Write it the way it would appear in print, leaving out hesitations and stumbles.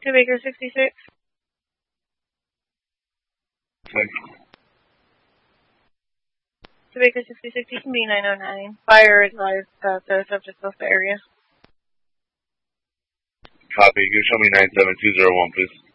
To Baker 66. To Baker 66, you can be 909. Fire is live, the subject left the area. Copy. You can show me 97201, please.